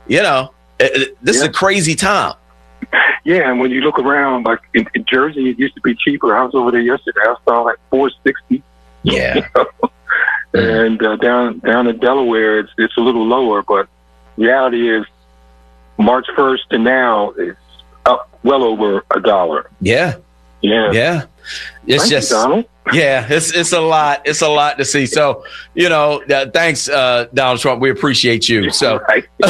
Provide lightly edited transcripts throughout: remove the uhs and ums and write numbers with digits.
This is a crazy time. Yeah, and when you look around, like in Jersey, it used to be cheaper. I was over there yesterday. I saw like $4.60. Yeah. And down in Delaware, it's a little lower, but reality is March 1st to now, it's up well over $1. Yeah. It's Thank you, Donald. It's a lot. It's a lot to see. So, thanks, Donald Trump. We appreciate you. So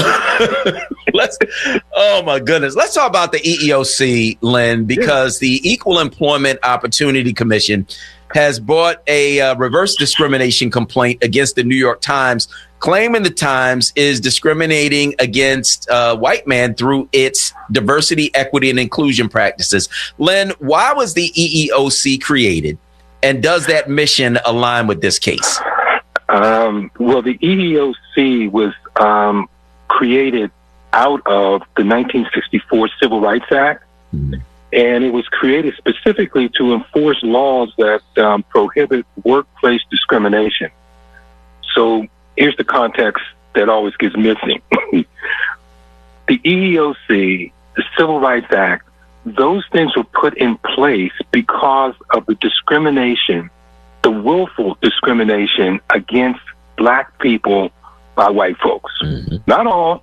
oh my goodness. Let's talk about the EEOC, Lynn, because the Equal Employment Opportunity Commission has brought a reverse discrimination complaint against the New York Times, claiming the Times is discriminating against white men through its diversity, equity, and inclusion practices. Lynn, why was the EEOC created, and does that mission align with this case? Well, the EEOC was created out of the 1964 Civil Rights Act. Mm-hmm. And it was created specifically to enforce laws that prohibit workplace discrimination. So here's the context that always gets missing. The EEOC, the Civil Rights Act, those things were put in place because of the discrimination, the willful discrimination against black people by white folks. Mm-hmm. Not all.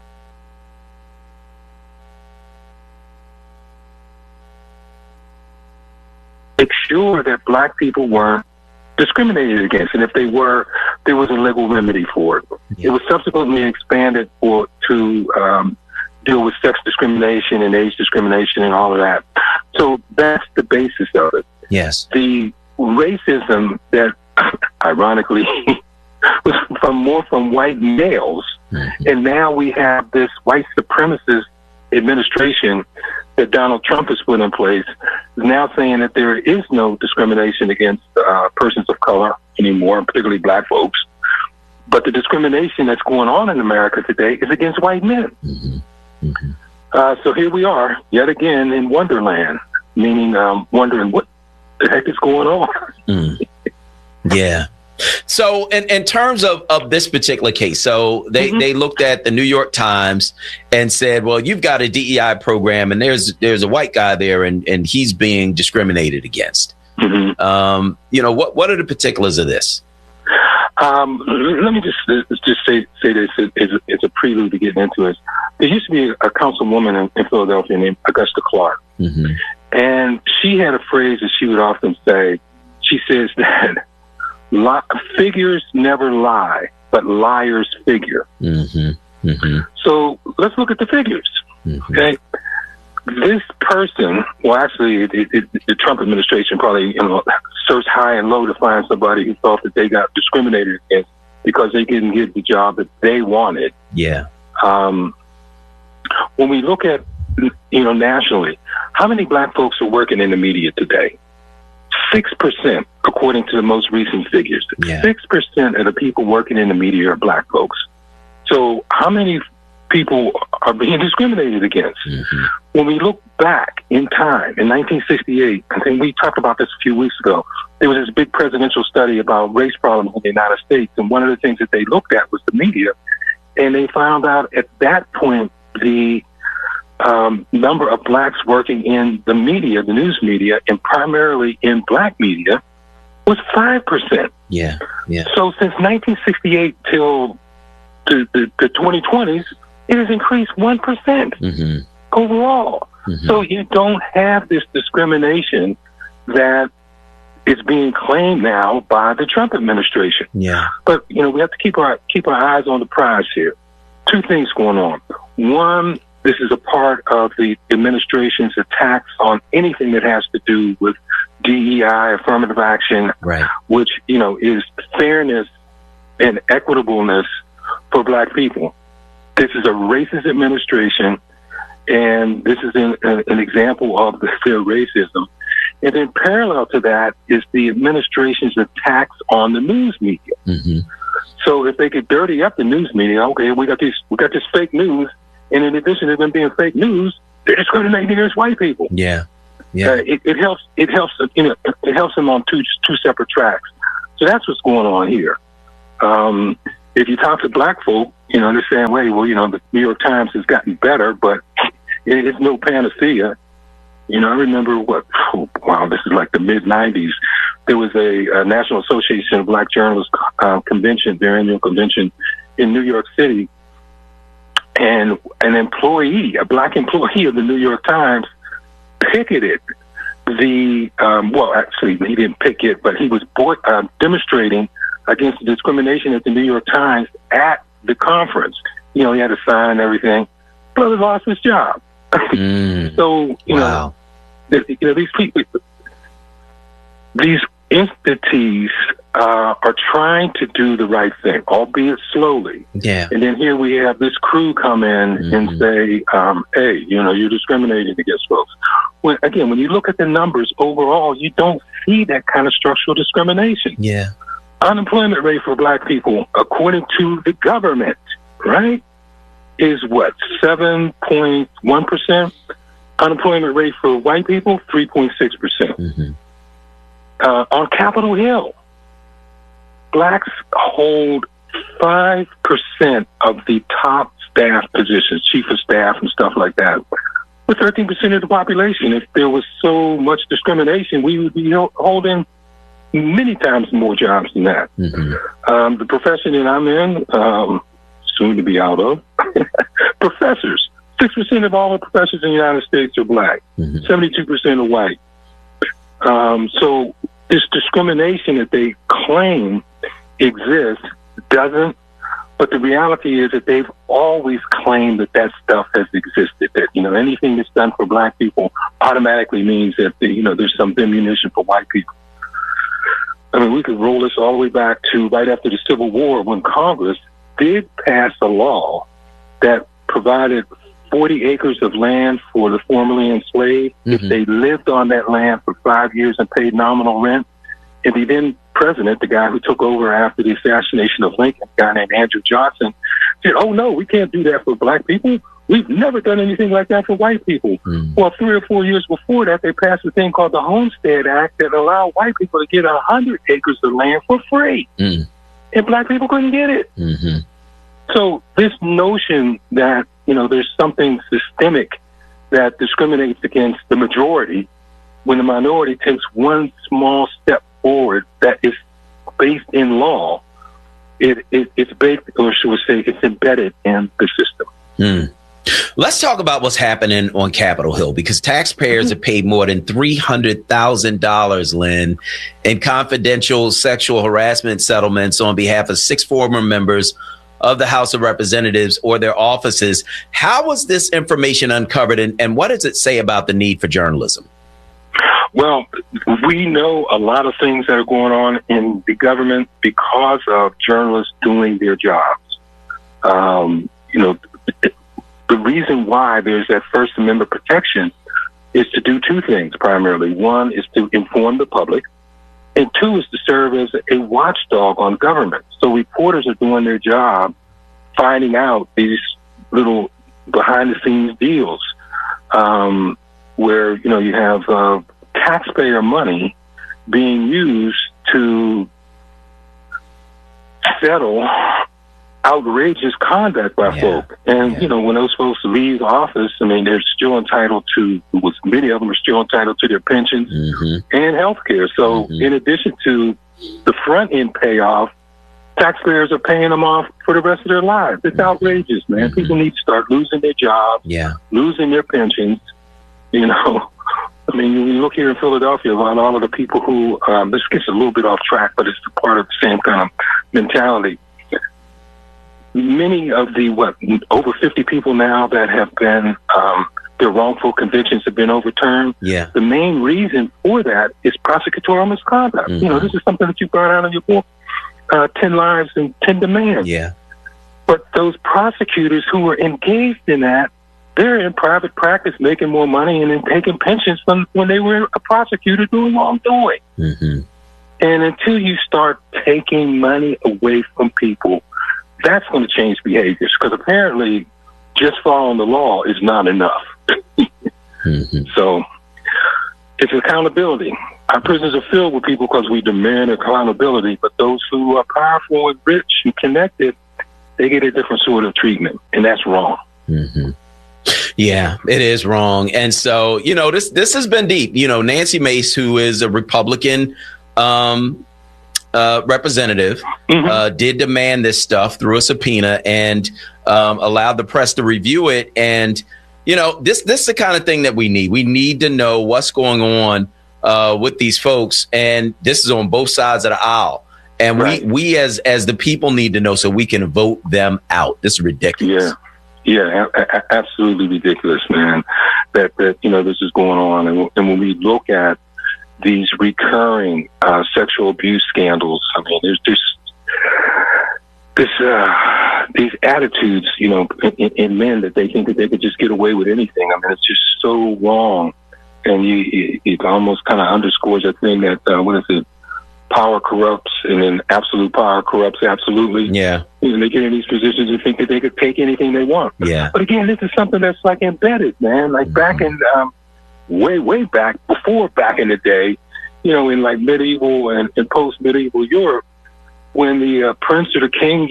Make sure that black people weren't discriminated against, and if they were, there was a legal remedy for it. Yeah. It was subsequently expanded to deal with sex discrimination and age discrimination and all of that. So that's the basis of it. Yes. The racism that, ironically, was more from white males, mm-hmm. and now we have this white supremacist administration that Donald Trump has put in place, is now saying that there is no discrimination against persons of color anymore, particularly black folks. But the discrimination that's going on in America today is against white men. Mm-hmm. Mm-hmm. So here we are, yet again, in Wonderland, meaning wondering what the heck is going on. Mm. Yeah. So in terms of this particular case, so they looked at the New York Times and said, well, you've got a DEI program and there's a white guy there and he's being discriminated against. Mm-hmm. What are the particulars of this? Let me just say this as a prelude to getting into it. There used to be a councilwoman in Philadelphia named Augusta Clark. Mm-hmm. And she had a phrase that she would often say. She says that figures never lie, but liars figure. Mm-hmm. Mm-hmm. So let's look at the figures. Mm-hmm. Okay, this person, well, actually, the Trump administration probably searched high and low to find somebody who thought that they got discriminated against because they didn't get the job that they wanted. Yeah. When we look at nationally, how many black folks are working in the media today? 6%, according to the most recent figures. Yeah. 6% of the people working in the media are black folks. So how many people are being discriminated against? Mm-hmm. When we look back in time, in 1968, I think we talked about this a few weeks ago, there was this big presidential study about race problems in the United States, and one of the things that they looked at was the media, and they found out at that point the number of blacks working in the media, the news media, and primarily in black media, was 5%. Yeah, yeah. So since 1968 till the 2020s, it has increased 1% mm-hmm. overall. Mm-hmm. So you don't have this discrimination that is being claimed now by the Trump administration. Yeah. But we have to keep our eyes on the prize here. Two things going on. One, this is a part of the administration's attacks on anything that has to do with DEI, affirmative action, right, which, is fairness and equitableness for black people. This is a racist administration, and this is an example of their racism. And then parallel to that is the administration's attacks on the news media. Mm-hmm. So if they could dirty up the news media, okay, we got this fake news, and in addition to them being fake news, they're discriminating against white people. Yeah, yeah. It helps. It helps them on two separate tracks. So that's what's going on here. If you talk to black folk, you know, they're saying, wait, well, you know, the New York Times has gotten better, but it's no panacea. You know, I remember this is like the mid-'90s. There was a National Association of Black Journalists convention, their annual convention in New York City. And a black employee of the New York Times picketed actually, he didn't picket, but he was demonstrating against the discrimination at the New York Times at the conference. You know, he had a sign and everything. Brother lost his job. So, you know, these people, these entities are trying to do the right thing, albeit slowly. Yeah. And then here we have this crew come in and say, hey, you know, you're discriminating against folks. When you look at the numbers overall, you don't see that kind of structural discrimination. Yeah. Unemployment rate for black people, according to the government, right, is what, 7.1%? Unemployment rate for white people, 3.6%. On Capitol Hill, blacks hold 5% of the top staff positions, chief of staff and stuff like that. With 13% of the population, if there was so much discrimination, we would be holding many times more jobs than that. The profession that I'm in, soon to be out of, professors. 6% of all the professors in the United States are black. 72% are white. So this discrimination that they claim exists doesn't. But the reality is that they've always claimed that stuff has existed. That, you know, anything that's done for black people automatically means that there's some diminution for white people. I mean, we could roll this all the way back to right after the Civil War, when Congress did pass a law that provided 40 acres of land for the formerly enslaved if they lived on that land for 5 years and paid nominal rent. And the then president, the guy who took over after the assassination of Lincoln, a guy named Andrew Johnson, said, oh, no, we can't do that for black people. We've never done anything like that for white people. Well, 3 or 4 years before that, they passed a thing called the Homestead Act that allowed white people to get 100 acres of land for free. And black people couldn't get it. So this notion that, you know, there's something systemic that discriminates against the majority when the minority takes one small step forward that is based in law, it's baked, or should we say, it's embedded in the system. Let's talk about what's happening on Capitol Hill, because taxpayers have paid more than $300,000, Lynn, in confidential sexual harassment settlements on behalf of 6 former members of the House of Representatives or their offices. How was this information uncovered, and what does it say about the need for journalism? Well, we know a lot of things that are going on in the government because of journalists doing their jobs. You know, the reason why there's that First Amendment protection is to do two things primarily. One is to inform the public, and two is to serve as a watchdog on government. So reporters are doing their job, finding out these little behind-the-scenes deals where, you know, you have taxpayer money being used to settle outrageous conduct by folk. And, you know, when those folks leave office, I mean, they're still entitled to, many of them are still entitled to their pensions and health care. So in addition to the front end payoff, taxpayers are paying them off for the rest of their lives. It's outrageous, man. People need to start losing their jobs, losing their pensions. You know, I mean, you look here in Philadelphia about all of the people who, this gets a little bit off track, but it's part of the same kind of mentality. Many of the, over 50 people now that have been, their wrongful convictions have been overturned. The main reason for that is prosecutorial misconduct. You know, this is something that you brought out in your book, 10 Lives and 10 Demands. But those prosecutors who were engaged in that, they're in private practice making more money and then taking pensions from when they were a prosecutor doing wrongdoing. And until you start taking money away from people, that's going to change behaviors, because apparently just following the law is not enough. So it's accountability. Our prisons are filled with people because we demand accountability, but those who are powerful and rich and connected, they get a different sort of treatment, and that's wrong. Mm-hmm. Yeah, it is wrong. And so, this has been deep. Nancy Mace, who is a Republican representative, did demand this stuff through a subpoena and allowed the press to review it. And, this is the kind of thing that we need. We need to know what's going on with these folks. And this is on both sides of the aisle. And we as the people need to know so we can vote them out. This is ridiculous. Yeah, absolutely ridiculous, man, that this is going on. And when we look at these recurring sexual abuse scandals, I mean, there's these attitudes, in men that they think that they could just get away with anything. I mean, it's just so wrong. And it almost kind of underscores that thing that, power corrupts, and then absolute power corrupts absolutely. Yeah. And they get in these positions and think that they could take anything they want. Yeah. But again, this is something that's like embedded, man. Like back in, way back, back in the day, in like medieval and post-medieval Europe, when the prince or the king,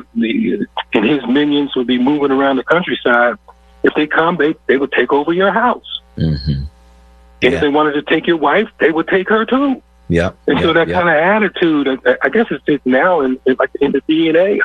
and his minions would be moving around the countryside, if they come, they would take over your house. Mm-hmm. And if they wanted to take your wife, they would take her too. Yeah. And so that kind of attitude, I guess it's just now in the DNA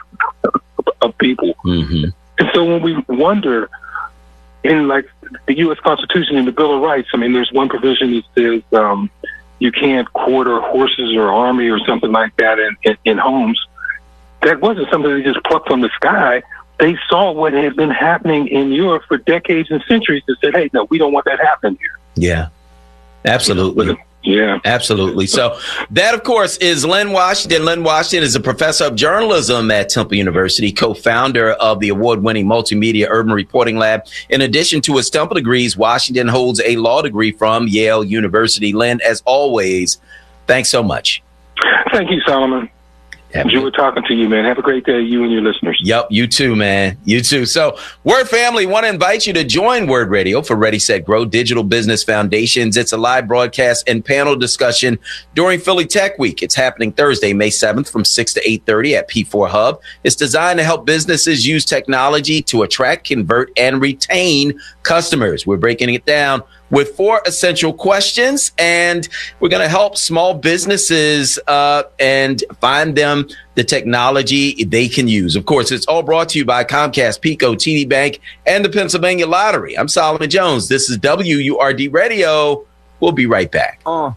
of people. Mm-hmm. And so when we wonder in like the U.S. Constitution and the Bill of Rights, I mean, there's one provision that says you can't quarter horses or army or something like that in homes. That wasn't something they just plucked from the sky. They saw what had been happening in Europe for decades and centuries and said, hey, no, we don't want that happening here. Yeah, absolutely. Yeah, absolutely. So that, of course, is Lynn Washington. Lynn Washington is a professor of journalism at Temple University, co-founder of the award-winning Multimedia Urban Reporting Lab. In addition to his Temple degrees, Washington holds a law degree from Yale University. Lynn, as always, thanks so much. Thank you, Solomon. Enjoy talking to you, man. Have a great day, you and your listeners. Yep, you too, man. You too. So, Word family, want to invite you to join Word Radio for Ready, Set, Grow Digital Business Foundations. It's a live broadcast and panel discussion during Philly Tech Week. It's happening Thursday, May 7th from 6 to 8:30 at P4 Hub. It's designed to help businesses use technology to attract, convert, and retain customers. We're breaking it down with 4 essential questions, and we're going to help small businesses and find them the technology they can use. Of course, it's all brought to you by Comcast, Pico, TD Bank, and the Pennsylvania Lottery. I'm Solomon Jones. This is WURD Radio. We'll be right back. I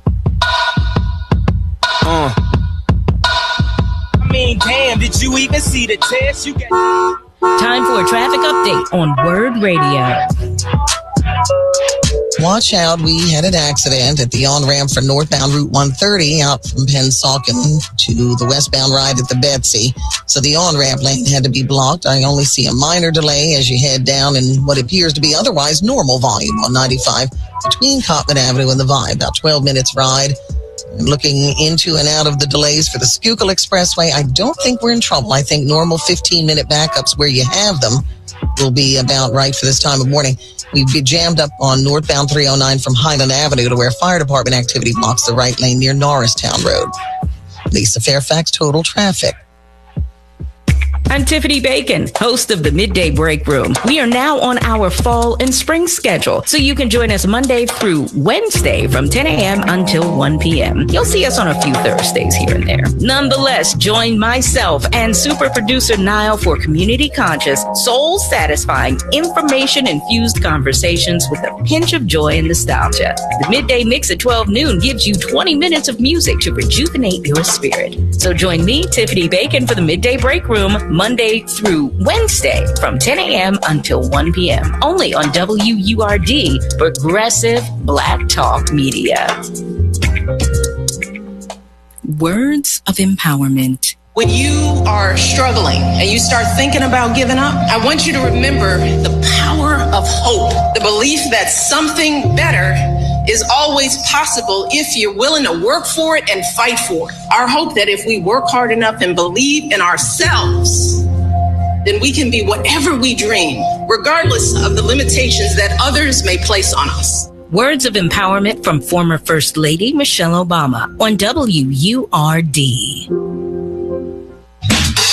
mean, damn, did you even see the test? Time for a traffic update on Word Radio. Watch out, we had an accident at the on-ramp for northbound Route 130 out from Pennsauken to the westbound ride at the Betsy. So the on-ramp lane had to be blocked. I only see a minor delay as you head down in what appears to be otherwise normal volume on 95 between Cottman Avenue and the Vibe. About 12 minutes ride. Looking into and out of the delays for the Schuylkill Expressway, I don't think we're in trouble. I think normal 15-minute backups where you have them will be about right for this time of morning. We've been jammed up on northbound 309 from Highland Avenue to where fire department activity blocks the right lane near Norristown Road. Lisa Fairfax, Total Traffic. I'm Tiffany Bacon, host of the Midday Break Room. We are now on our fall and spring schedule, so you can join us Monday through Wednesday from 10 a.m. until 1 p.m. You'll see us on a few Thursdays here and there. Nonetheless, join myself and super producer Niall for community-conscious, soul-satisfying, information-infused conversations with a pinch of joy and nostalgia. The Midday Mix at 12 noon gives you 20 minutes of music to rejuvenate your spirit. So join me, Tiffany Bacon, for the Midday Break Room, Monday through Wednesday from 10 a.m. until 1 p.m. Only on WURD, Progressive Black Talk Media. Words of empowerment. When you are struggling and you start thinking about giving up, I want you to remember the power of hope, the belief that something better is always possible if you're willing to work for it and fight for it. Our hope that if we work hard enough and believe in ourselves, then we can be whatever we dream, regardless of the limitations that others may place on us. Words of empowerment from former First Lady Michelle Obama on WURD.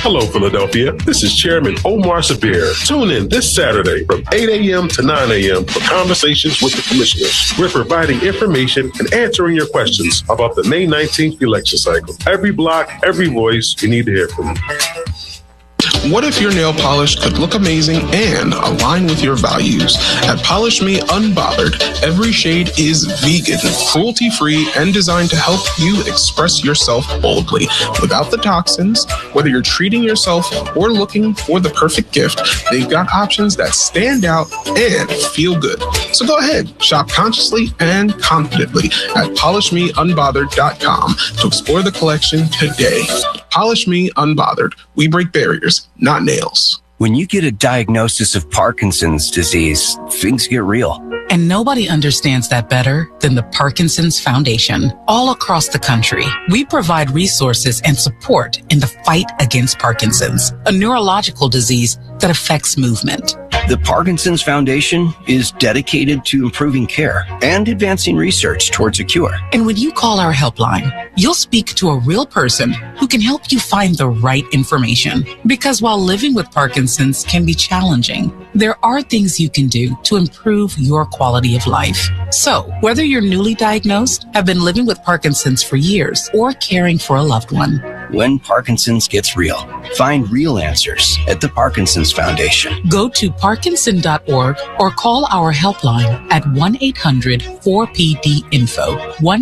Hello, Philadelphia. This is Chairman Omar Sabir. Tune in this Saturday from 8 a.m. to 9 a.m. for Conversations with the Commissioners. We're providing information and answering your questions about the May 19th election cycle. Every block, every voice, we need to hear from you. What if your nail polish could look amazing and align with your values? At Polish Me Unbothered, every shade is vegan, cruelty-free, and designed to help you express yourself boldly without the toxins. Whether you're treating yourself or looking for the perfect gift, they've got options that stand out and feel good. So go ahead, shop consciously and confidently at PolishMeUnbothered.com to explore the collection today. Polish Me Unbothered. We break barriers, not nails. When you get a diagnosis of Parkinson's disease, things get real. And nobody understands that better than the Parkinson's Foundation. All across the country, we provide resources and support in the fight against Parkinson's, a neurological disease that affects movement. The Parkinson's Foundation is dedicated to improving care and advancing research towards a cure. And when you call our helpline, you'll speak to a real person who can help you find the right information. Because while living with Parkinson's can be challenging, there are things you can do to improve your quality of life. So, whether you're newly diagnosed, have been living with Parkinson's for years, or caring for a loved one, when Parkinson's gets real, find real answers at the Parkinson's Foundation. Go to Parkinson.org or call our helpline at 1-800-4PD-INFO,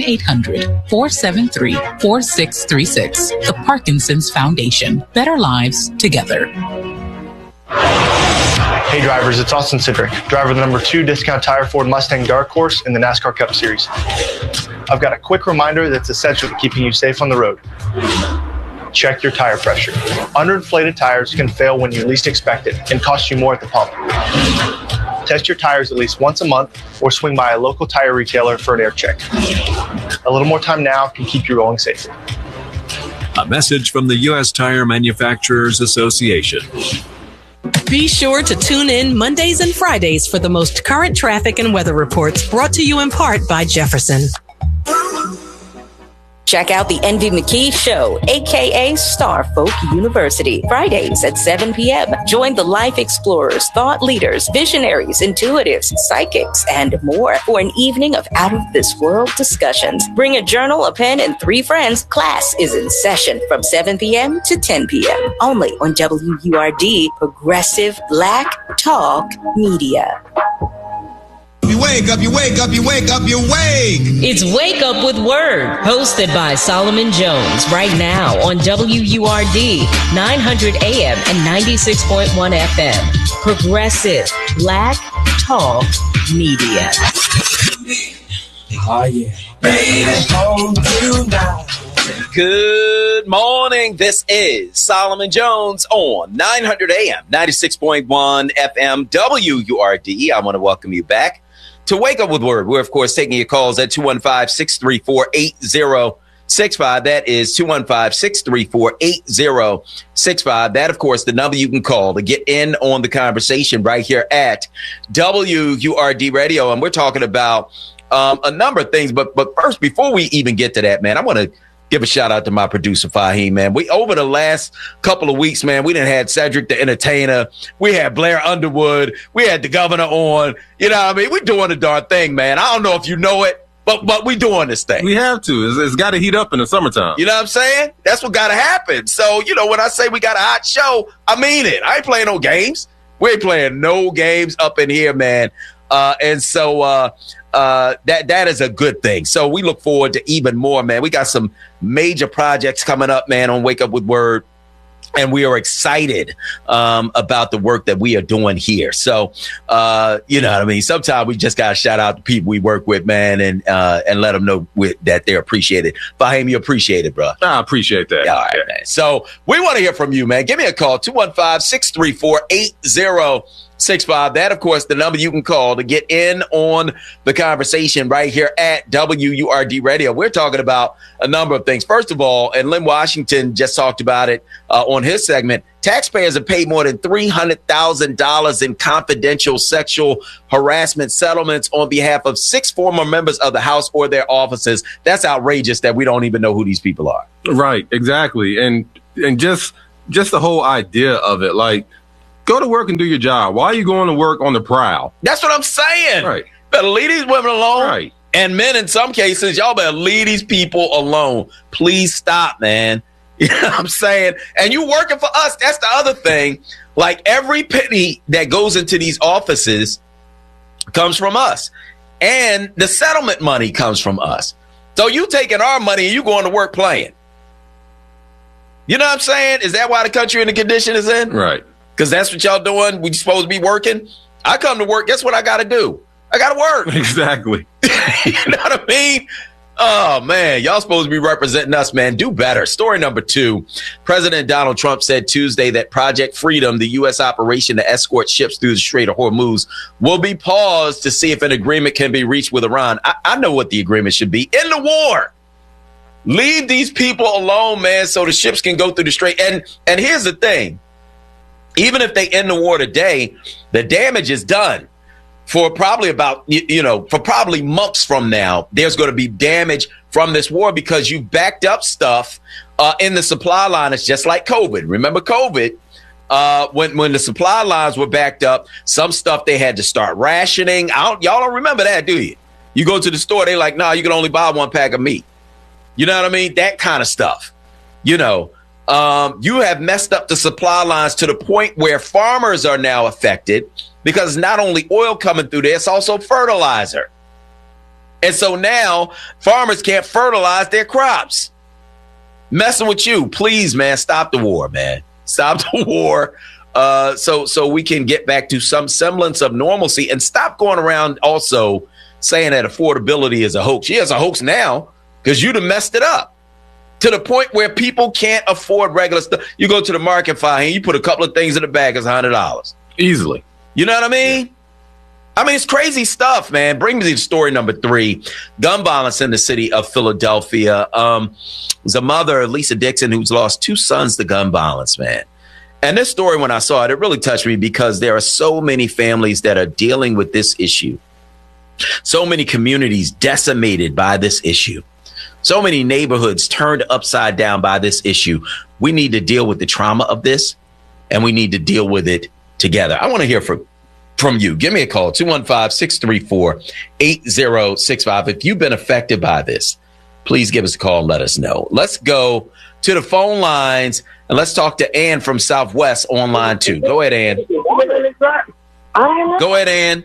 1-800-473-4636. The Parkinson's Foundation. Better lives together. Hey drivers, it's Austin Cindric, driver of the number 2 Discount Tire Ford Mustang Dark Horse in the NASCAR Cup Series. I've got a quick reminder that's essential to keeping you safe on the road. Check your tire pressure. Underinflated tires can fail when you least expect it and cost you more at the pump. Test your tires at least once a month or swing by a local tire retailer for an air check. A little more time now can keep you rolling safely. A message from the U.S. Tire Manufacturers Association. Be sure to tune in Mondays and Fridays for the most current traffic and weather reports, brought to you in part by Jefferson. Check out the Envy McKee Show, aka Star Folk University, Fridays at 7 p.m. Join the life explorers, thought leaders, visionaries, intuitives, psychics, and more for an evening of out-of-this-world discussions. Bring a journal, a pen, and 3 friends. Class is in session from 7 p.m. to 10 p.m. Only on WURD, Progressive Black Talk Media. You wake up, you wake up, you wake up, you wake. It's Wake Up with Word, hosted by Solomon Jones, right now on WURD, 900 AM and 96.1 FM. Progressive Black Talk Media. Oh, yeah. Baby, home tonight. Good morning. This is Solomon Jones on 900 AM, 96.1 FM, WURD. I want to welcome you back to Wake Up with Word. We're, of course, taking your calls at 215-634-8065. That is 215-634-8065. That, of course, the number you can call to get in on the conversation right here at WURD Radio. And we're talking about a number of things. But first, before we even get to that, man, I want to give a shout out to my producer, Fahim, man. We, over the last couple of weeks, man, we done had Cedric the Entertainer. We had Blair Underwood. We had the governor on. You know what I mean? We're doing the darn thing, man. I don't know if you know it, but we doing this thing. We have to. It's got to heat up in the summertime. You know what I'm saying? That's what got to happen. So, you know, when I say we got a hot show, I mean it. I ain't playing no games. We ain't playing no games up in here, man. And so that is a good thing. So we look forward to even more, man. We got some major projects coming up, man, on Wake Up with Word. And we are excited about the work that we are doing here. So, you know what I mean? Sometimes we just got to shout out the people we work with, man, and let them know that they're appreciated. Fahim, you appreciate it, bro. I appreciate that. All right, man. So we want to hear from you, man. Give me a call, 215-634-8065. That, of course, the number you can call to get in on the conversation right here at WURD Radio. We're talking about a number of things. First of all, and Lynn Washington just talked about it on his segment, taxpayers have paid more than $300,000 in confidential sexual harassment settlements on behalf of 6 former members of the House or their offices. That's outrageous that we don't even know who these people are. Right, exactly. And just just the whole idea of it. Like, go to work and do your job. Why are you going to work on the prowl? That's what I'm saying. Right. Better leave these women alone. Right. And men, in some cases, y'all better leave these people alone. Please stop, man. You know what I'm saying? And you working for us. That's the other thing. Like, every penny that goes into these offices comes from us. And the settlement money comes from us. So you taking our money and you going to work playing. You know what I'm saying? Is that why the country in the condition is in? Right. Because that's what y'all doing. We supposed to be working. I come to work. Guess what I got to do? I got to work. Exactly. You know what I mean? Oh, man. Y'all supposed to be representing us, man. Do better. Story number 2. President Donald Trump said Tuesday that Project Freedom, the U.S. operation to escort ships through the Strait of Hormuz, will be paused to see if an agreement can be reached with Iran. I know what the agreement should be. End the war. Leave these people alone, man, so the ships can go through the strait. And here's the thing. Even if they end the war today, the damage is done. For probably probably months from now, there's going to be damage from this war because you backed up stuff in the supply line. It's just like COVID. Remember COVID? When the supply lines were backed up, some stuff they had to start rationing. Y'all don't remember that, do you? You go to the store, they like, nah, you can only buy 1 pack of meat. You know what I mean? That kind of stuff. You know, you have messed up the supply lines to the point where farmers are now affected. Because not only oil coming through there, it's also fertilizer. And so now farmers can't fertilize their crops. Messing with you. Please, man, stop the war, man. Stop the war so we can get back to some semblance of normalcy and stop going around also saying that affordability is a hoax. Yeah, it's a hoax now because you'd have messed it up to the point where people can't afford regular stuff. You go to the market, Fahim, you put a couple of things in the bag, it's $100. Easily. You know what I mean? Yeah. I mean, it's crazy stuff, man. Bring me to story number 3. Gun violence in the city of Philadelphia. There's a mother, Lisa Dixon, who's lost 2 sons to gun violence, man. And this story, when I saw it, it really touched me because there are so many families that are dealing with this issue. So many communities decimated by this issue. So many neighborhoods turned upside down by this issue. We need to deal with the trauma of this, and we need to deal with it together. I want to hear from you. Give me a call, 215-634-8065. If you've been affected by this, please give us a call and let us know. Let's go to the phone lines and let's talk to Ann from Southwest on line 2. Go ahead, Ann. Go ahead, Ann.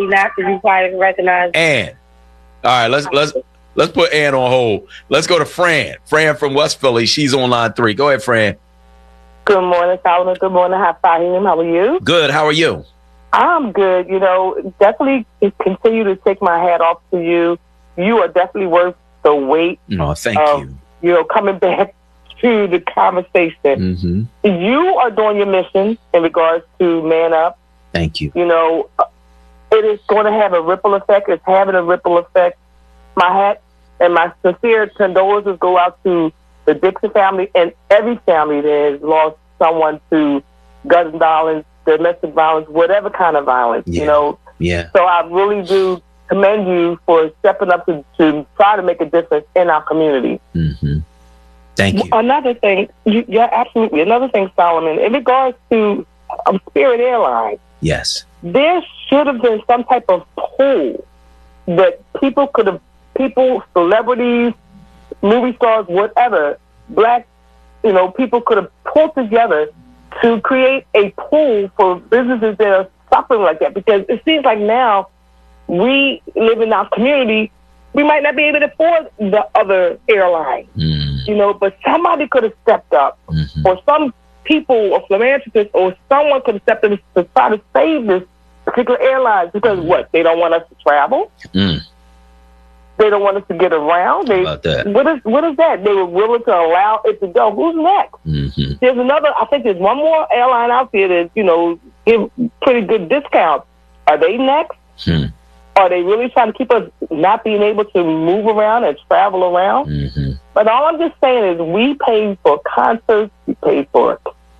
Ann. All right, let's put Ann on hold. Let's go to Fran. Fran from West Philly. She's on line 3. Go ahead, Fran. Good morning, Solomon. Good morning, Fahim. How are you? Good. How are you? I'm good. You know, definitely continue to take my hat off to you. You are definitely worth the wait. Oh, thank you. You know, coming back to the conversation. Mm-hmm. You are doing your mission in regards to Man Up. Thank you. You know, it is going to have a ripple effect. It's having a ripple effect. My hat and my sincere condolences go out to the Dixon family and every family that has lost someone to gun violence, domestic violence, whatever kind of violence, you know. Yeah. So I really do commend you for stepping up to try to make a difference in our community. Mm-hmm. Thank you. Another thing, yeah, absolutely. Another thing, Solomon, in regards to Spirit Airlines. Yes. There should have been some type of pool that people, celebrities, movie stars, whatever, black, people could have pulled together to create a pool for businesses that are suffering like that. Because it seems like now we live in our community, we might not be able to afford the other airline, but somebody could have stepped up, or some people or philanthropists or someone could have stepped in to try to save this particular airline, because what? They don't want us to travel. They don't want us to get around. What is that? They were willing to allow it to go. Who's next? There's I think there's one more airline out there that, give pretty good discounts. Are they next? Are they really trying to keep us not being able to move around and travel around? But all I'm just saying is we pay for concerts, we pay for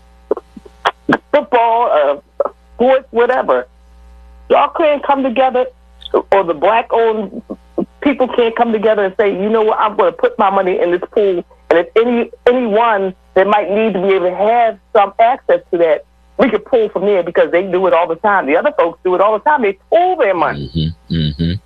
football, sports, whatever. Y'all can't come together, or the black-owned people can't come together and say, you know what, I'm going to put my money in this pool, and if anyone that might need to be able to have some access to that, we could pull from there because they do it all the time. The other folks do it all the time. They pull their money. And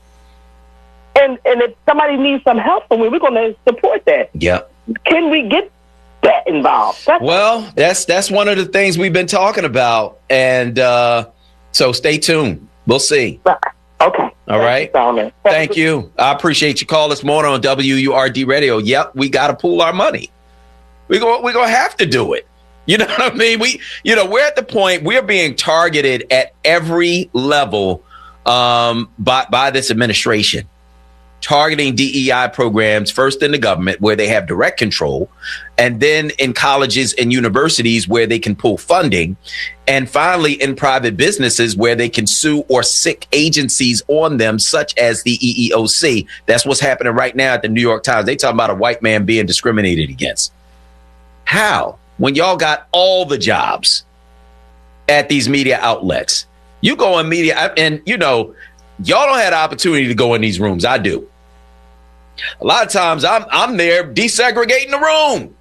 if somebody needs some help from me, we're going to support that. Yeah. Can we get that involved? That's one of the things we've been talking about. And so stay tuned. We'll see. Okay. All right. Thank you. I appreciate your call this morning on WURD Radio. Yep, we got to pool our money. We're going to have to do it. You know what I mean? We're at the point we're being targeted at every level by this administration. Targeting DEI programs, first in the government where they have direct control, and then in colleges and universities where they can pull funding, and finally in private businesses where they can sue or sic agencies on them, such as the EEOC. That's what's happening right now at the New York Times. They talking about a white man being discriminated against. How? When y'all got all the jobs at these media outlets, you go in media and, y'all don't have the opportunity to go in these rooms. I do. A lot of times I'm there desegregating the room.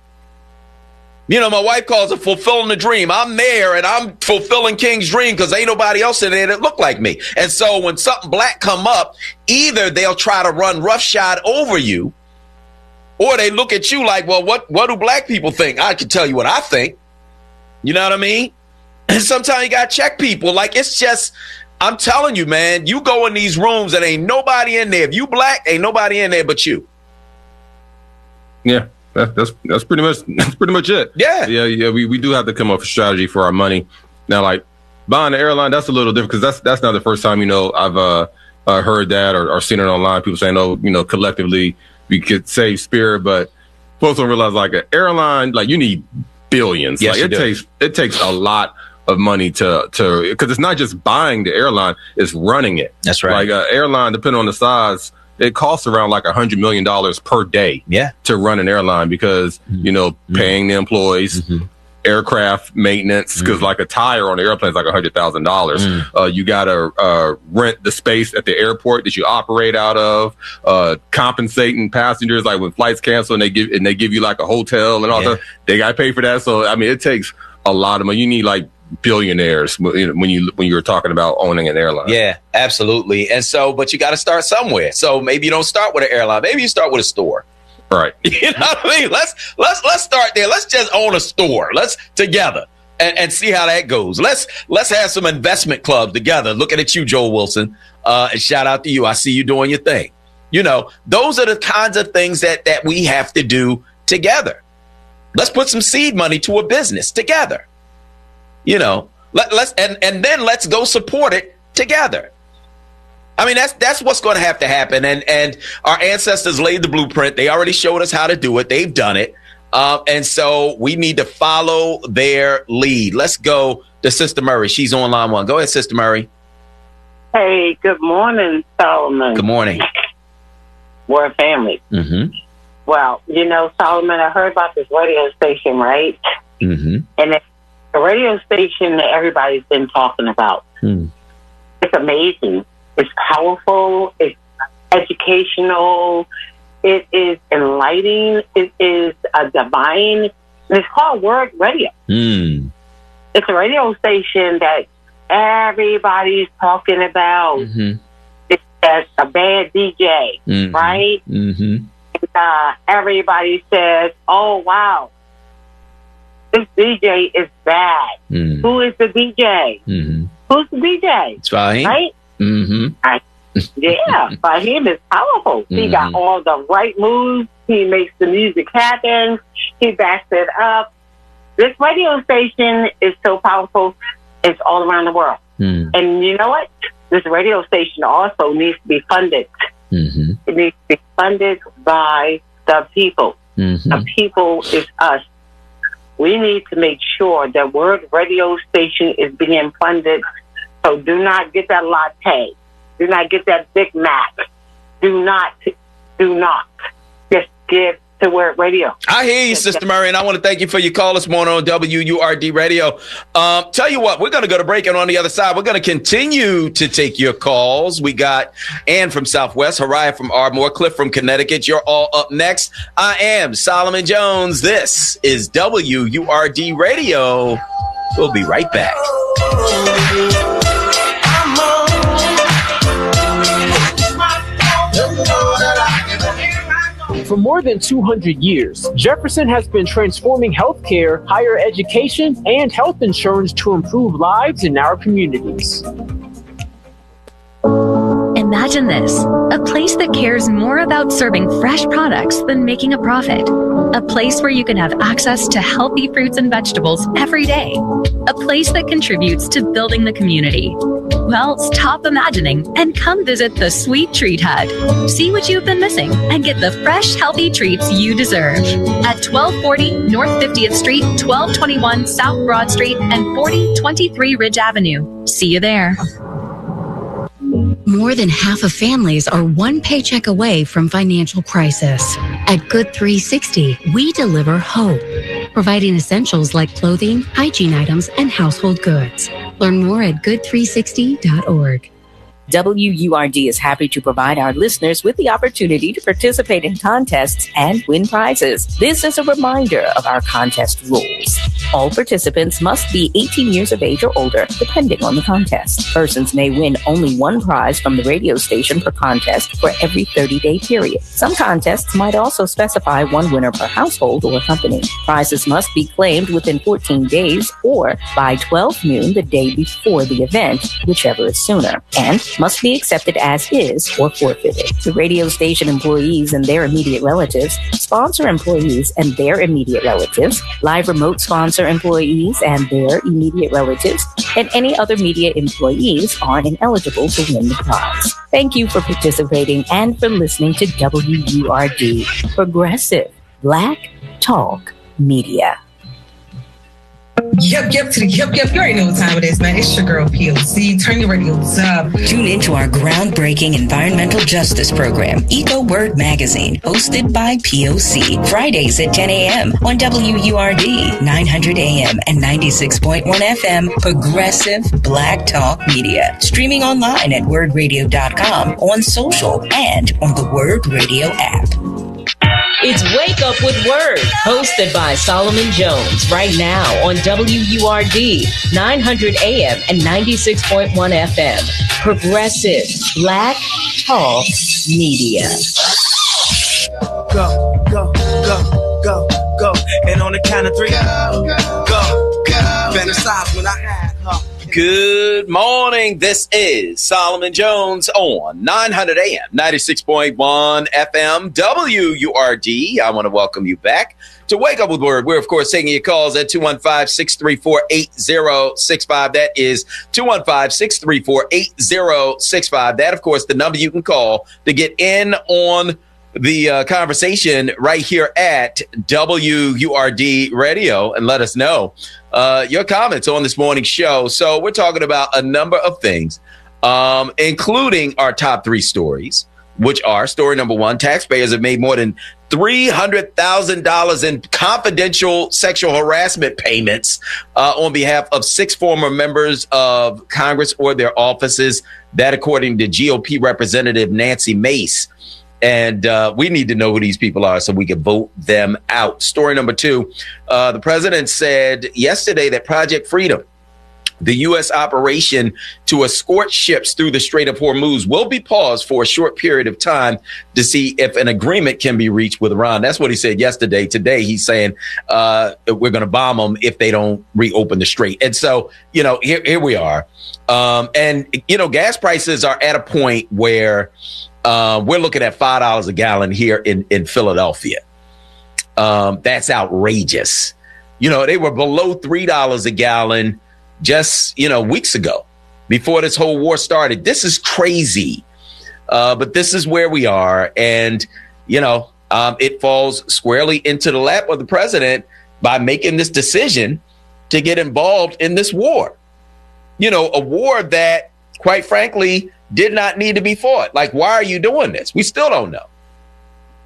My wife calls it fulfilling the dream. I'm there and I'm fulfilling King's dream because ain't nobody else in there that look like me. And so when something black come up, either they'll try to run roughshod over you, or they look at you like, well, what do black people think? I can tell you what I think. You know what I mean? And sometimes you got to check people. Like, it's just, I'm telling you, man, you go in these rooms and ain't nobody in there. If you black, ain't nobody in there but you. Yeah, that's pretty much it. Yeah. We do have to come up with a strategy for our money. Now, like buying an airline, that's a little different because that's not the first time I've heard that or seen it online. People saying, collectively we could save Spirit, but folks don't realize like an airline, like you need billions. Yes, like it takes a lot of money to because it's not just buying the airline, it's running it. That's right. Like an airline, depending on the size, it costs around like $100 million per day to run an airline because, paying the employees, aircraft maintenance, because like a tire on the airplane is like $100,000. You got to rent the space at the airport that you operate out of, compensating passengers, like when flights cancel and they give you like a hotel and all that. They got to pay for that. So, I mean, it takes a lot of money. You need like billionaires when you're talking about owning an airline. Yeah, absolutely. And so, but you got to start somewhere. So maybe you don't start with an airline. Maybe you start with a store. Right. You know what I mean? Let's start there. Let's just own a store. Let's together and see how that goes. Let's have some investment clubs together. Looking at you, Joel Wilson. And shout out to you. I see you doing your thing. Those are the kinds of things that we have to do together. Let's put some seed money to a business together. Let's and then let's go support it together. I mean, that's what's going to have to happen. And our ancestors laid the blueprint. They already showed us how to do it. They've done it. And so we need to follow their lead. Let's go to Sister Murray. She's on line 1. Go ahead, Sister Murray. Hey, good morning, Solomon. Good morning. We're a family. Mm-hmm. Well, Solomon, I heard about this radio station, right? Mm-hmm. And it's a radio station that everybody's been talking about. It's amazing. It's powerful. It's educational. It is enlightening. It is a divine. It's called Word Radio. It's a radio station that everybody's talking about. It's just a bad DJ, right? And, everybody says, "Oh wow, this DJ is bad." Who is the DJ? Who's the DJ? It's Fahim. Right? Yeah, Fahim is powerful. He got all the right moves. He makes the music happen. He backs it up. This radio station is so powerful. It's all around the world. And you know what? This radio station also needs to be funded. It needs to be funded by the people. The people is us. We need to make sure that Word Radio Station is being funded. So do not get that latte. Do not get that Big Mac. Do not. Just give to Word Radio. I hear you, Sister Murray, and I want to thank you for your call this morning on WURD Radio. Tell you what, we're going to go to break, and on the other side, we're going to continue to take your calls. We got Ann from Southwest, Hariah from Ardmore, Cliff from Connecticut. You're all up next. I am Solomon Jones. This is WURD Radio. We'll be right back. For more than 200 years, Jefferson has been transforming healthcare, higher education, and health insurance to improve lives in our communities. Imagine this, a place that cares more about serving fresh products than making a profit. A place where you can have access to healthy fruits and vegetables every day. A place that contributes to building the community. Well, stop imagining and come visit the Sweet Treat Hut. See what you've been missing and get the fresh, healthy treats you deserve. At 1240 North 50th Street, 1221 South Broad Street, and 4023 Ridge Avenue. See you there. More than half of families are one paycheck away from financial crisis. At Good 360, we deliver hope, providing essentials like clothing, hygiene items, and household goods. Learn more at good360.org. WURD is happy to provide our listeners with the opportunity to participate in contests and win prizes. This is a reminder of our contest rules. All participants must be 18 years of age or older, depending on the contest. Persons may win only one prize from the radio station per contest for every 30-day period. Some contests might also specify one winner per household or company. Prizes must be claimed within 14 days or by 12 noon the day before the event, whichever is sooner, and must be accepted as is or forfeited. The radio station employees and their immediate relatives, sponsor employees and their immediate relatives, live remote sponsor employees and their immediate relatives, and any other media employees are ineligible to win the prize. Thank you for participating and for listening to WURD, Progressive Black Talk Media. Yep. You already know what time it is, man. It's your girl, POC. Turn your radios up. Tune into our groundbreaking environmental justice program, Eco Word Magazine, hosted by POC. Fridays at 10 a.m. on WURD, 900 a.m. and 96.1 FM, Progressive Black Talk Media. Streaming online at wordradio.com, on social, and on the Word Radio app. It's Wake Up with Word, hosted by Solomon Jones, right now on WURD, 900 AM and 96.1 FM. Progressive Black Talk Media. Go, go, go, go, go. And on the count of three, go. Fantasize when I had her. Good morning. This is Solomon Jones on 900 AM, 96.1 FM, WURD. I want to welcome you back to Wake Up with Word. We're, of course, taking your calls at 215-634-8065. That is 215-634-8065. That, of course, the number you can call to get in on the conversation right here at WURD Radio and let us know your comments on this morning's show. So we're talking about a number of things, including our top three stories, which are story number one: taxpayers have made more than $300,000 in confidential sexual harassment payments on behalf of 6 former members of Congress or their offices. That, according to GOP Representative Nancy Mace. And we need to know who these people are so we can vote them out. Story number two, the president said yesterday that Project Freedom, the U.S. operation to escort ships through the Strait of Hormuz, will be paused for a short period of time to see if an agreement can be reached with Iran. That's what he said yesterday. Today, he's saying we're going to bomb them if they don't reopen the strait. And so, here we are. Gas prices are at a point where we're looking at $5 a gallon here in Philadelphia. That's outrageous. They were below $3 a gallon just, weeks ago before this whole war started. This is crazy. But this is where we are. And, it falls squarely into the lap of the president by making this decision to get involved in this war. A war that, quite frankly, did not need to be fought. Like, why are you doing this? We still don't know.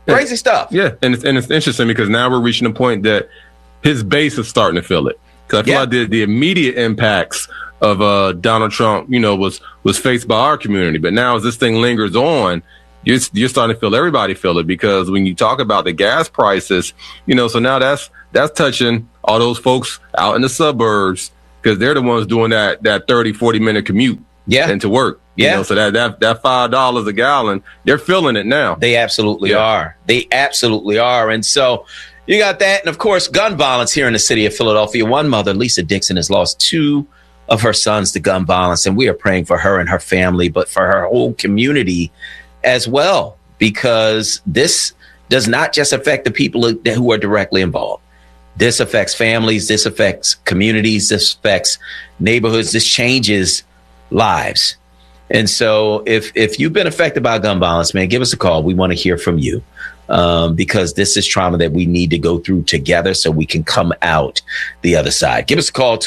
Crazy stuff. Yeah, and it's interesting because now we're reaching a point that his base is starting to feel it. Because I feel like the immediate impacts of Donald Trump, was faced by our community. But now as this thing lingers on, you're starting to feel everybody feel it, because when you talk about the gas prices, so now that's touching all those folks out in the suburbs, because they're the ones doing that 30, 40-minute commute into work. So that $5 a gallon, they're feeling it now. They absolutely are. They absolutely are. And so you got that. And of course, gun violence here in the city of Philadelphia. One mother, Lisa Dixon, has lost 2 of her sons to gun violence. And we are praying for her and her family, but for her whole community as well, because this does not just affect the people who are directly involved. This affects families. This affects communities. This affects neighborhoods. This changes lives. And so if you've been affected by gun violence, man, give us a call. We want to hear from you, because this is trauma that we need to go through together so we can come out the other side. Give us a call,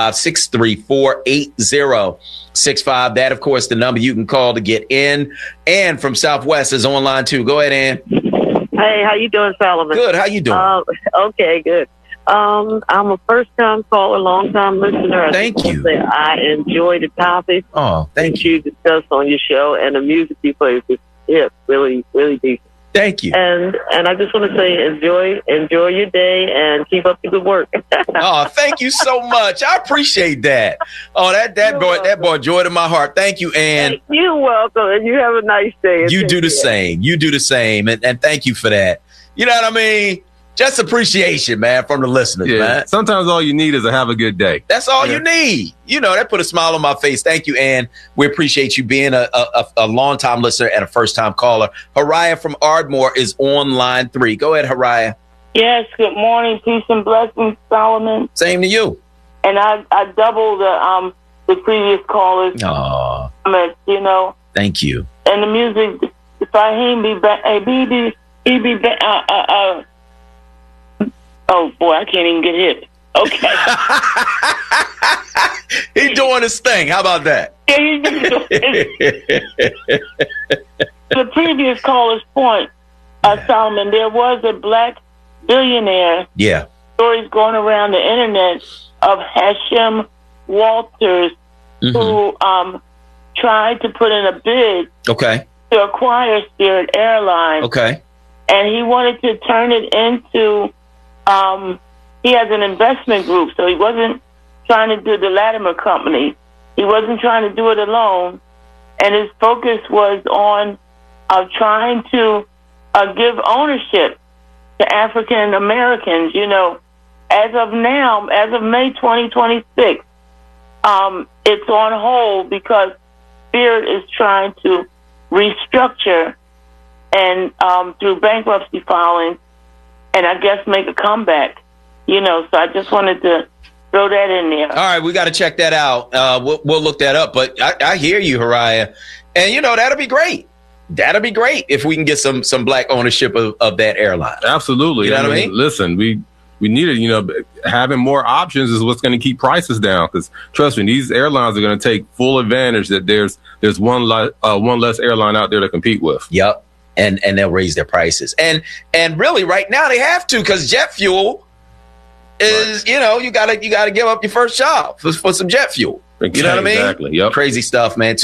215-634-8065. That, of course, the number you can call to get in. Ann from Southwest is online, too. Go ahead, Ann. Hey, how you doing, Solomon? Good. How you doing? Okay, good. I'm a first-time caller, long-time listener. Thank you. I enjoy the topic that you discuss on your show, and the music you play is really, really decent. Thank you. And I just want to say enjoy your day and keep up the good work. Thank you so much. I appreciate that. That brought joy to my heart. Thank you, Ann. You're welcome, and you have a nice day. You do the same. You do the same, and thank you for that. You know what I mean? Just appreciation, man, from the listeners, man. Sometimes all you need is to have a good day. That's all you need. That put a smile on my face. Thank you, Ann. We appreciate you being a long-time listener and a first-time caller. Hariah from Ardmore is on line 3. Go ahead, Hariah. Yes, good morning. Peace and blessings, Solomon. Same to you. And I double the previous callers. Aw. Thank you. And the music, if I hear me back, oh boy, I can't even get hit. Okay. He's doing his thing. How about that? Yeah, he's doing the previous caller's point, Solomon, there was a black billionaire. Yeah. Stories going around the internet of Hashem Walters, who tried to put in a bid to acquire Spirit Airlines. Okay. And he wanted to turn it into he has an investment group, so he wasn't trying to do the Latimer Company. He wasn't trying to do it alone. And his focus was on trying to give ownership to African Americans. As of now, as of May 2026, it's on hold because Spirit is trying to restructure and through bankruptcy filings, and I guess make a comeback, so I just wanted to throw that in there. All right, we got to check that out. We'll look that up, but I hear you, Hariah. And, that'll be great. That'll be great if we can get some black ownership of that airline. Absolutely. You know what I mean? Listen, we need it, having more options is what's going to keep prices down, because trust me, these airlines are going to take full advantage that there's one less airline out there to compete with. Yep. And they'll raise their prices. And really right now they have to, because jet fuel is, you got to give up your first job for some jet fuel. You know what I mean? Exactly. Yep. Crazy stuff, man.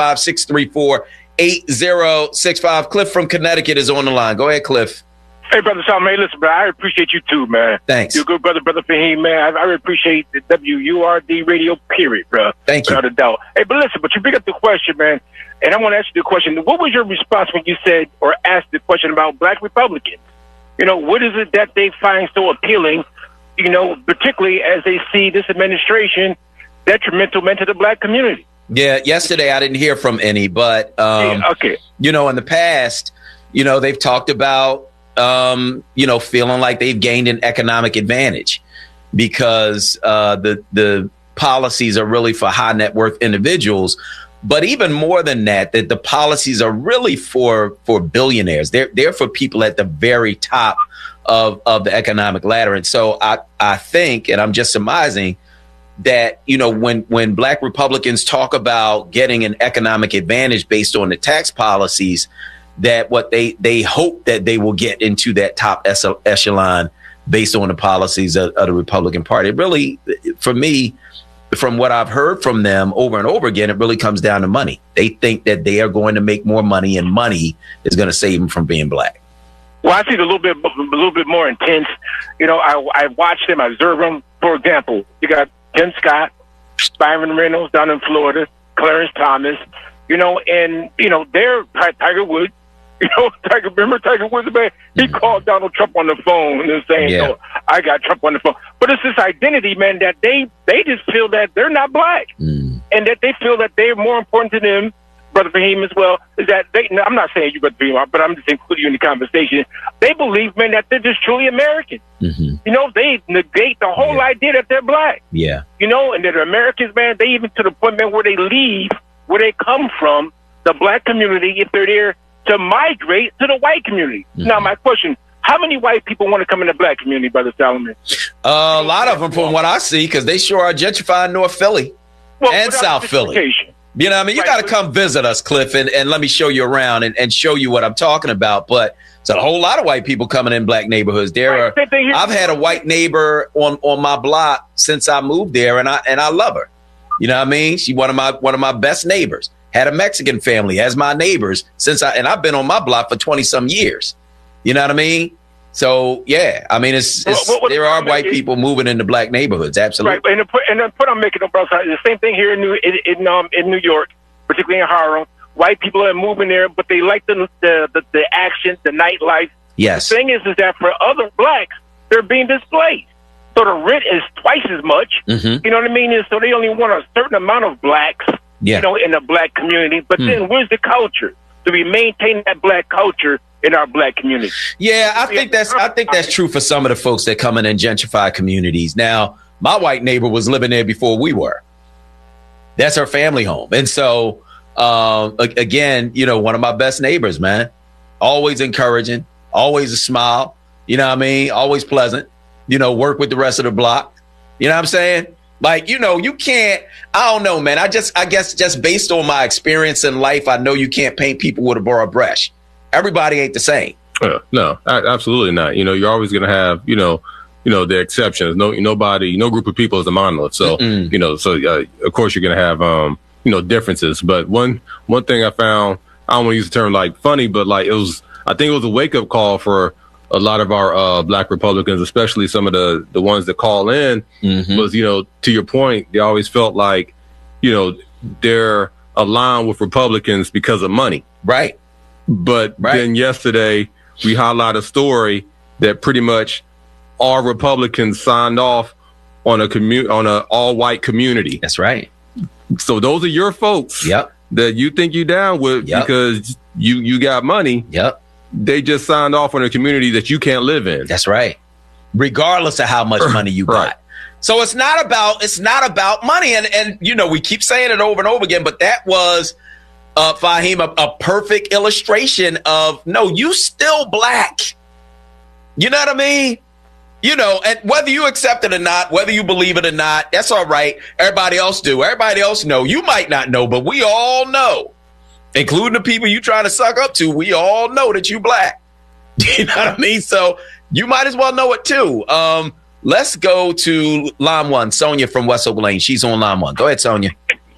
215-634-8065. Cliff from Connecticut is on the line. Go ahead, Cliff. Hey, Brother Solomon. Hey, listen, bro, I appreciate you too, man. Thanks. You're a good brother, Brother Fahim, man. I really appreciate the WURD radio, period, bro. Thank you. Without a doubt. Hey, but listen, you bring up the question, man, and I want to ask you the question. What was your response when you said or asked the question about black Republicans? What is it that they find so appealing, particularly as they see this administration detrimental to the black community? Yeah, yesterday I didn't hear from any, but, in the past, they've talked about, feeling like they've gained an economic advantage because the policies are really for high net worth individuals. But even more than that the policies are really for billionaires. They're for people at the very top of the economic ladder. And so I think, and I'm just surmising, that, when black Republicans talk about getting an economic advantage based on the tax policies, that what they hope that they will get into that top echelon based on the policies of the Republican Party. It really, for me, from what I've heard from them over and over again, it really comes down to money. They think that they are going to make more money, and money is going to save them from being black. Well, I see it a little bit more intense. You know, I watch them, I observe them. For example, you got Tim Scott, Byron Reynolds down in Florida, Clarence Thomas, you know, and, you know, they're Tiger Woods. You know, remember Tiger Woods, man? He called Donald Trump on the phone and saying, "Oh, I got Trump on the phone." But it's this identity, man, that they just feel that they're not black, and that they feel that they're more important to them. Brother Fahim as well is that I'm not saying you, Brother Fahim, but I'm just including you in the conversation. They believe, man, that they're just truly American. You know, they negate the whole idea that they're black. Yeah. You know, and that they're Americans, man. They even to the point, man, where they leave, where they come from, the black community, if they're there, to migrate to the white community. Now, my question, how many white people want to come in the black community, Brother Solomon? A lot of them from what I see, because they sure are gentrifying North Philly and South Philly. You know what I mean? You got to come visit us, Cliff, and let me show you around and show you what I'm talking about. But it's a whole lot of white people coming in black neighborhoods. I've had a white neighbor on my block since I moved there, and I love her. You know what I mean? She's one of my best neighbors. Had a Mexican family as my neighbors I've been on my block for 20 some years. You know what I mean? So yeah, I mean, there are white people moving into black neighborhoods. Absolutely. Right. And the point I'm making, bro, the same thing here in New York, particularly in Harlem. White people are moving there, but they like the action, the nightlife. Yes. The thing is that for other blacks, they're being displaced. So the rent is twice as much. You know what I mean? And so they only want a certain amount of blacks. You know, in the black community. But then where's the culture? Do we maintain that black culture in our black community? Yeah, I think that's true for some of the folks that come in and gentrify communities. Now, my white neighbor was living there before we were. That's her family home. And so, again, you know, one of my best neighbors, man, always encouraging, always a smile, you know what I mean? Always pleasant, you know, work with the rest of the block. You know what I'm saying? Like, you know, you can't, I don't know, man. I guess just based on my experience in life, I know you can't paint people with a broad brush. Everybody ain't the same. No, absolutely not. You know, you're always going to have, you know, the exceptions. No group of people is a monolith. So, you know, of course you're going to have, you know, differences. But one thing I found, I don't want to use the term like funny, but like I think it was a wake up call for a lot of our black Republicans, especially some of the ones that call in, was, you know, to your point, they always felt like, you know, they're aligned with Republicans because of money. Right. But then yesterday we highlight a story that pretty much all Republicans signed off on on a all white community. That's right. So those are your folks that you think you down with because you got money. They just signed off on a community that you can't live in. That's right. Regardless of how much money you got. So it's not about money. And you know, we keep saying it over and over again, but that was Fahim, a perfect illustration of, no, you still black. You know what I mean? You know, and whether you accept it or not, whether you believe it or not, that's all right. Everybody else do. Everybody else know. You might not know, but we all know. Including the people you trying to suck up to, we all know that you black. You know what I mean? So you might as well know it too. Let's go to line one. Sonia from West Oak Lane. She's on line one. Go ahead, Sonia.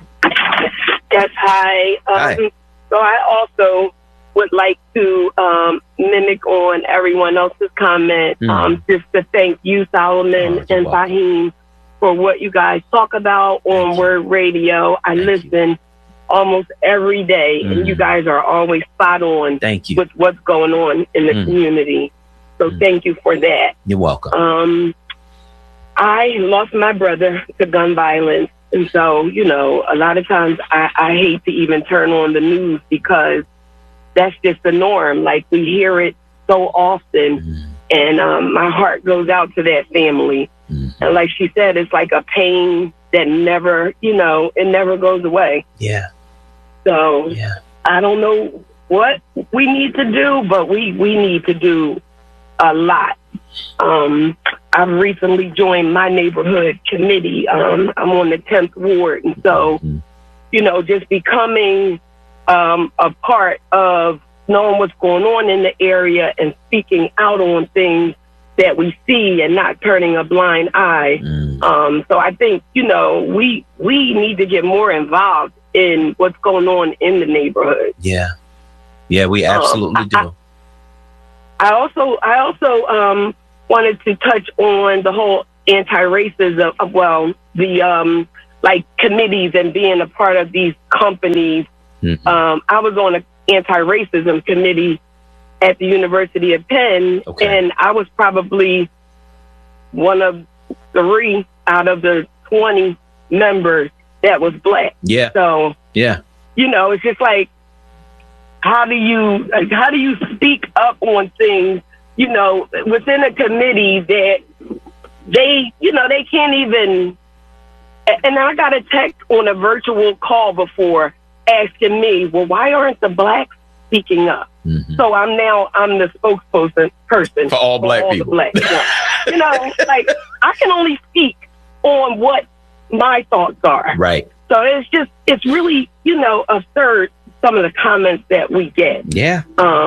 Yes, hi. Hi. So I also would like to mimic on everyone else's comment, just to thank you, Solomon and Fahim, for what you guys talk about on Word Radio. I listen almost every day, and you guys are always spot on with what's going on in the community. So thank you for that. You're welcome. I lost my brother to gun violence. And so, you know, a lot of times I hate to even turn on the news because that's just the norm. Like, we hear it so often, and my heart goes out to that family. And like she said, it's like a pain that never, you know, it never goes away. Yeah. So I don't know what we need to do, but we need to do a lot. I've recently joined my neighborhood committee. I'm on the 10th ward. And so, you know, just becoming a part of knowing what's going on in the area and speaking out on things that we see and not turning a blind eye. So I think, you know, we need to get more involved in what's going on in the neighborhood. Yeah. Yeah, we absolutely do. I also wanted to touch on the whole anti-racism the like committees and being a part of these companies. I was on an anti-racism committee at the University of Penn, and I was probably one of 3 out of the 20 members that was Black. Yeah. So, yeah, you know, it's just like, how do you speak up on things, you know, within a committee that they can't even. And I got a text on a virtual call before asking me, well, why aren't the Blacks speaking up? So I'm the spokesperson for all Black people. You know, like, I can only speak on what my thoughts are. Right. So it's really, you know, absurd, some of the comments that we get. Yeah.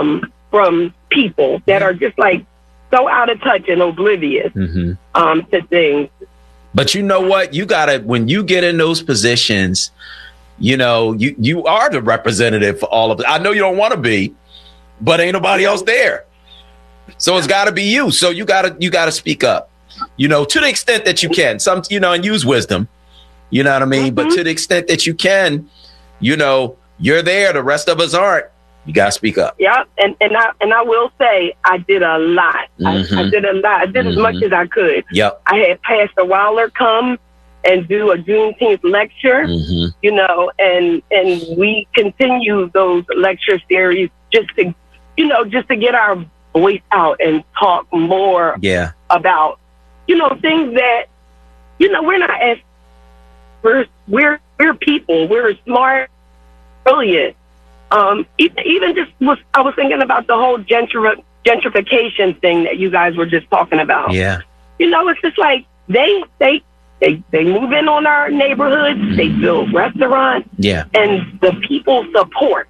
From people that are just like so out of touch and oblivious to things. But you know what? You gotta, when you get in those positions, you know, you are the representative for all of it. I know you don't want to be, but ain't nobody else there. So it's gotta be you. So you gotta speak up, you know, to the extent that you can. Some, you know, and use wisdom. You know what I mean? But to the extent that you can, you know, you're there. The rest of us aren't. You gotta speak up. Yeah, and I will say I did a lot. I did a lot. I did as much as I could. Yep. I had Pastor Wilder come and do a Juneteenth lecture, you know, and we continue those lecture series just to get our voice out and talk more about, you know, things that, you know, we're not as we're people. We're smart, brilliant. Even just I was thinking about the whole gentrification thing that you guys were just talking about. Yeah. You know, it's just like they move in on our neighborhoods, they build restaurants, and the people support.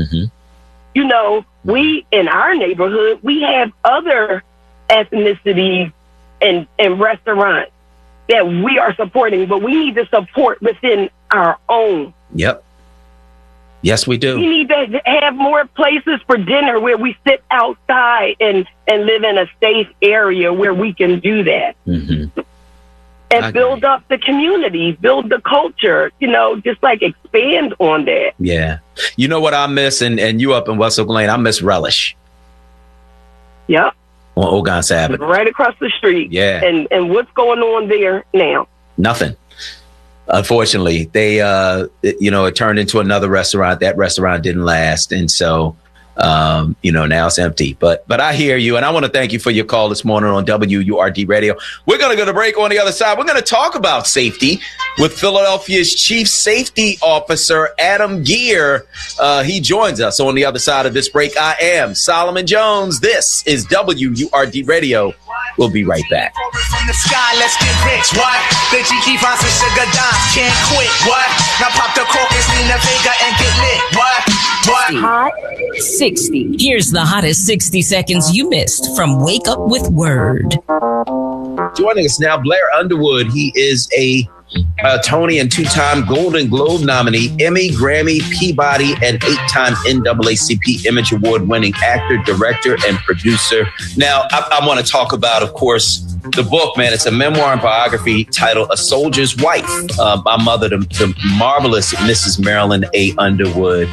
You know, we in our neighborhood, we have other ethnicities and restaurants that we are supporting, but we need to support within our own. Yep. Yes, we do. We need to have more places for dinner where we sit outside and live in a safe area where we can do that. And build up the community, build the culture, you know, just like expand on that. Yeah. You know what I miss, and you up in West Oak Lane, I miss Relish. Yep. On Ogon Sabbath. Right across the street. Yeah. And what's going on there now? Nothing. Unfortunately, they, you know, it turned into another restaurant. That restaurant didn't last. And so, you know, now it's empty. But I hear you. And I want to thank you for your call this morning on WURD Radio. We're going to go to break. On the other side, we're going to talk about safety with Philadelphia's Chief Safety Officer, Adam Gear. He joins us on the other side of this break. I am Solomon Jones. This is WURD Radio. We'll be right back. From the sky, let's get rich. What? The GT finds some sugar dimes. Can't quit. What? Now pop the crocus, Nina Vega, and get lit. What? Hot 60. Here's the hottest 60 seconds you missed from Wake Up with Word. Joining us now, Blair Underwood. He is a Tony and 2-time Golden Globe nominee, Emmy, Grammy, Peabody, and 8-time NAACP Image Award winning actor, director, and producer. Now, I want to talk about, of course, the book, man. It's a memoir and biography titled A Soldier's Wife. My mother, the marvelous Mrs. Marilyn A. Underwood.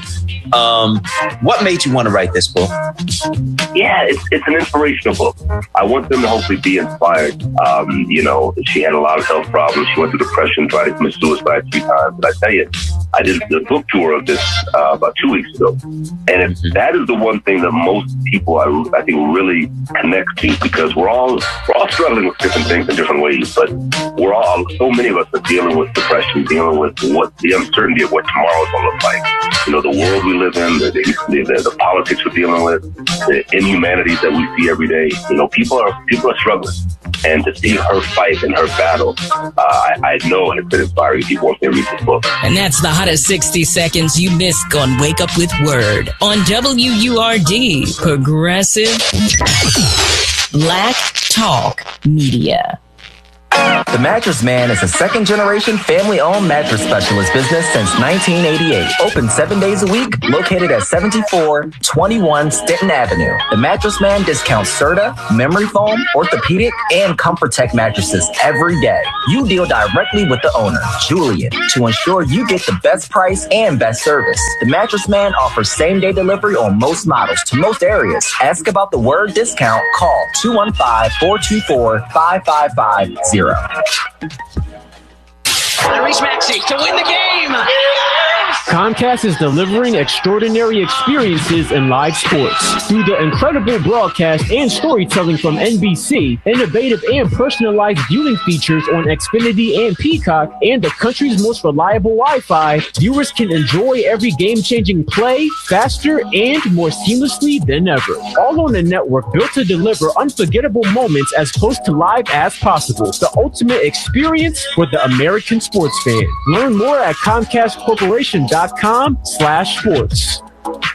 What made you want to write this book? Yeah, it's an inspirational book. I want them to hopefully be inspired. You know, she had a lot of health problems. She went through depression, tried to commit suicide 3 times. But I tell you, I did the book tour of this about 2 weeks ago. And that is the one thing that most people, I think, really connect to, because we're all struggling with different things in different ways. But so many of us are dealing with depression, dealing with the uncertainty of what tomorrow is going to look like. You know, the world we live in, the politics we're dealing with, the inhumanities that we see every day. You know, people are struggling. And to see her fight and her battle, I know has been inspiring people once they read this book. And that's the hottest 60 seconds you missed on Wake Up with Word on WURD, Progressive Black Talk Media. The Mattress Man is a second-generation family-owned mattress specialist business since 1988. Open 7 days a week, located at 7421 Stanton Avenue. The Mattress Man discounts Serta, memory foam, orthopedic, and ComfortTech mattresses every day. You deal directly with the owner, Julian, to ensure you get the best price and best service. The Mattress Man offers same-day delivery on most models to most areas. Ask about the Word discount. Call 215-424-5550. Tyrese Maxey to win the game. Comcast is delivering extraordinary experiences in live sports. Through the incredible broadcast and storytelling from NBC, innovative and personalized viewing features on Xfinity and Peacock, and the country's most reliable Wi-Fi, viewers can enjoy every game-changing play faster and more seamlessly than ever. All on a network built to deliver unforgettable moments as close to live as possible. The ultimate experience for the American sports fan. Learn more at ComcastCorporation.com/sports.